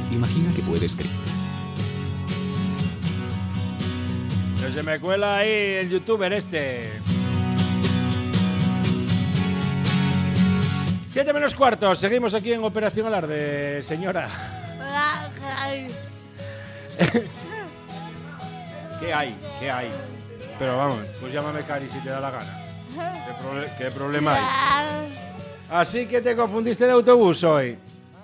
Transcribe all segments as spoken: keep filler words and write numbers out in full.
Imagina que puedes crear. Que se me cuela ahí el youtuber este. Siete menos cuarto, seguimos aquí en Operación Alarde, señora. ¿Qué hay? ¿Qué hay? Pero vamos, pues llámame Cari si te da la gana. ¿Qué, proble- qué problema hay? Así que te confundiste de autobús hoy.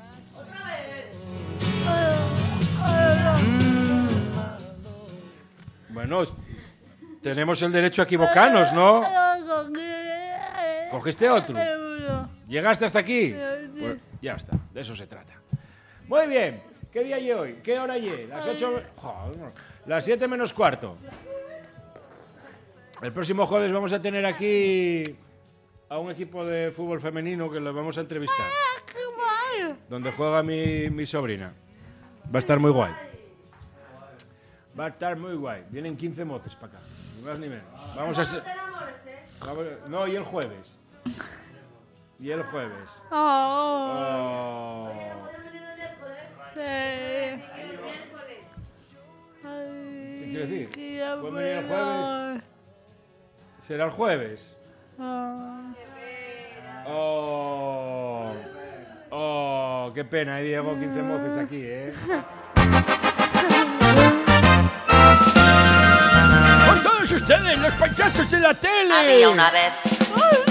Bueno, tenemos el derecho a equivocarnos, ¿no? ¿Cogiste otro? ¿Llegaste hasta aquí? Pues ya está, de eso se trata. Muy bien, ¿qué día hay hoy? ¿Qué hora hay? Las ocho... Joder, las siete menos cuarto. El próximo jueves vamos a tener aquí a un equipo de fútbol femenino que lo vamos a entrevistar. Donde juega mi, mi sobrina. Va a estar muy guay. Va a estar muy guay. Vienen quince moces para acá. Ni más ni menos. Vamos a ser... Vamos... No, y el jueves. Y el jueves. Oh. ¿Qué quiero decir? ¿Pueden venir el jueves? ¿Será el jueves? Oh. Oh, qué pena, eh, Diego, quince moces aquí, ¿eh? ¡Con todos ustedes, los payasos de la tele! Había una vez un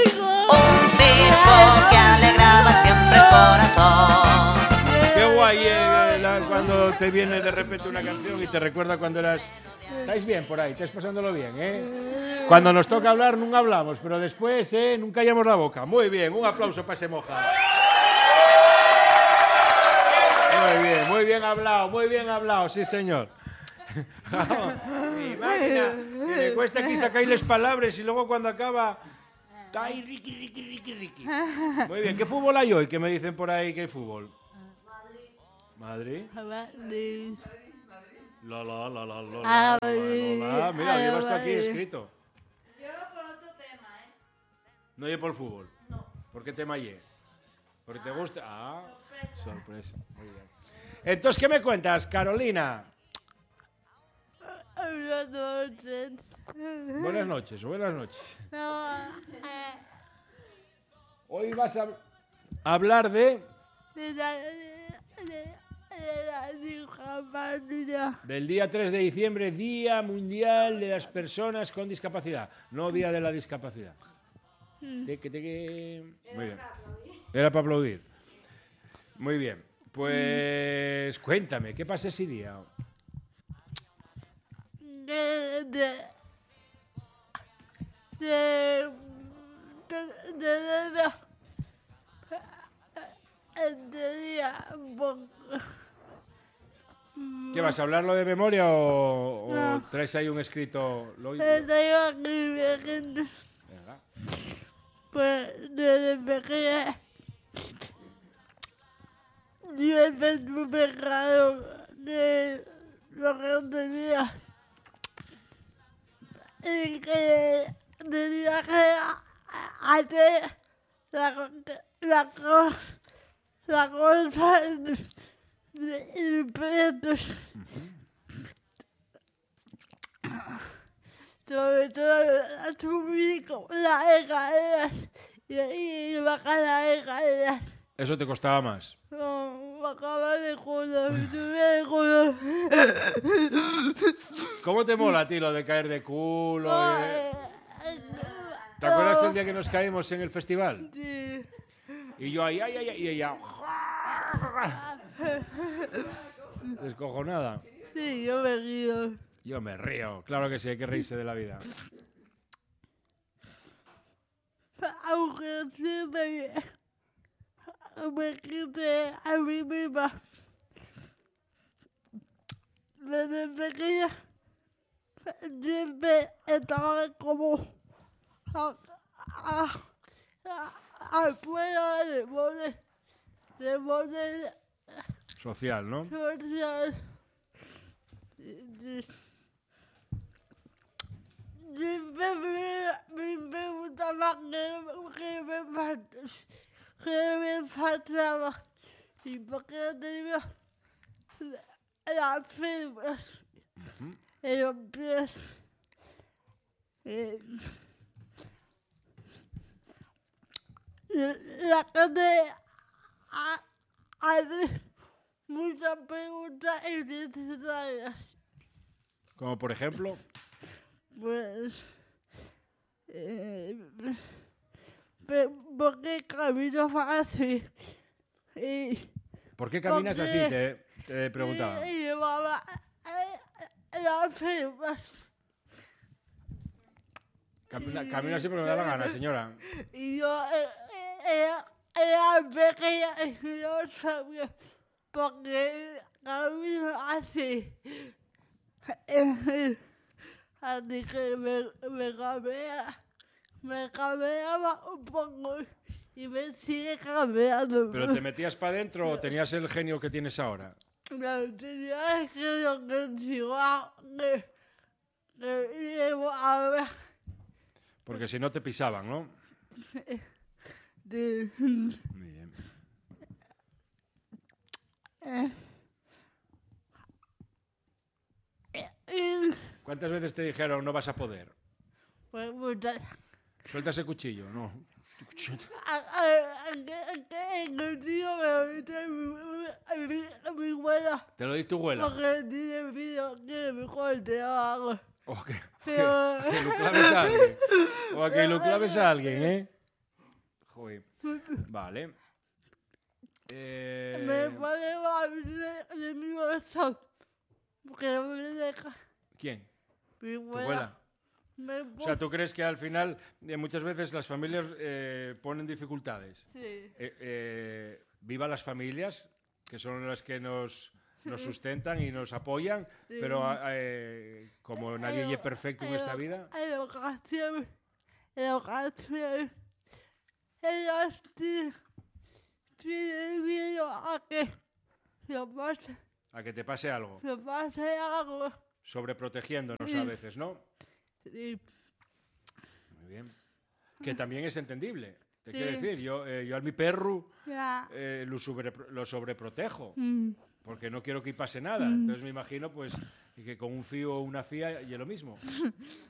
circo que alegraba siempre el corazón. Qué guay, eh, la- cuando te viene de repente una canción y te recuerda cuando eras... ¿Estáis bien por ahí? ¿Estáis pasándolo bien, eh? Cuando nos toca hablar, nunca hablamos, pero después, eh, nunca callamos la boca. Muy bien, un aplauso para ese moja. Muy bien, muy bien hablado, muy bien hablado, sí señor. Mi máquina, que me cuesta aquí sacarles palabras y luego cuando acaba... ¡Ay, Ricky, Ricky, Ricky, Ricky! Muy bien, ¿qué fútbol hay hoy? ¿Qué me dicen por ahí que hay fútbol? ¿Madrid? ¿Madrid? La, la, la, la, la, la, la, la. Mira, lo llevas tú aquí escrito. Yo por otro tema, ¿eh? No llevo por el fútbol. No. ¿Por qué tema lle? ¿Porque te gusta? Ah, sorpresa. Muy bien. Entonces, ¿qué me cuentas, Carolina? Buenas noches. Buenas noches, buenas noches. Hoy vas a hablar de... De la, de, de la discapacidad. Del día tres de diciembre, Día Mundial de las Personas con Discapacidad. No Día de la Discapacidad. Teque, teque. Muy bien. Era para aplaudir. Muy bien. Pues cuéntame, ¿qué pasa ese día? De, de, de, de, de, de, este día, ¿Qué vas a hablarlo de memoria o, o No. traes ahí un escrito? Lo... este iba a escribir, Venga. pues, desde pequeña, yo estuve pecado de lo que tenía. Y que tenía que hacer la, la, co- la cosa de impuestos. Sobre todo subir con las escaleras y, y bajar las escaleras. Eso te costaba más. No, bajaba de culo, subía de culo. ¿Cómo te mola a ti lo de caer de culo? y de- ¿Te acuerdas el día que nos caímos en el festival? Sí. Y yo ahí, ay, ay, ay, y ella... Descojonada. Sí, yo me río. Yo me río. Claro que sí, hay que reírse de la vida. Aunque siempre me quité a mí misma. Desde pequeña siempre estaba como a, a, a, afuera de borde, de borde Social, ¿no? social. Sí. Siempre me, me, me gustaba que, que, me, fal- que me faltaba. Y porque tenía las firmas en los pies. Eh, la gente ha- hace muchas preguntas innecesarias. Como por ejemplo, Pues. Eh, pe- ¿Por qué camino fácil? Y. ¿por qué caminas así? Porque- Te, te preguntaba. Y, y llevaba eh, las firmas. Camina, camina así porque me da la gana, señora. Y yo eh, eh, era, era pequeña y no sabía por qué camino así. Eh, Así que me, me cabrea, me cabreaba un poco y me sigue cabreando. ¿Pero te metías para adentro o tenías el genio que tienes ahora? No, tenía que lo que sigo que, que llevo ahora Porque si no te pisaban, ¿no? de... Muy bien. eh, eh, ¿Cuántas veces te dijeron no vas a poder? Pues muchas... Suelta ese cuchillo, no. A- a- a- que- que el tío me lo dice a mi, a mi, a mi abuela. Te lo di tu abuela. Porque tiene miedo que me corte o algo. O que, Pero- que lo claves a alguien. O a que lo claves a alguien, ¿eh? Joder. Vale. Eh, Me pone mal de, de mi bolsa. Porque no me deja. ¿Quién? Mi ¿Tu abuela. abuela? Me O sea, ¿tú crees que al final eh, muchas veces las familias eh, ponen dificultades? Sí. Eh, eh, viva las familias, que son las que nos, nos sustentan y nos apoyan, Sí. pero eh, como nadie es perfecto en esta vida, En ocasiones. En ocasiones. Ellas tienen tienen miedo a que se pase, a que te pase algo, se pase algo. sobreprotegiéndonos a veces, ¿no? Sí. Muy bien. Que también es entendible. Te Sí. quiero decir, yo, eh, yo a mi perro Ya. eh, lo, sobre, lo sobreprotejo. Mm. Porque no quiero que pase nada. Entonces me imagino pues que con un fío o una fía y es lo mismo.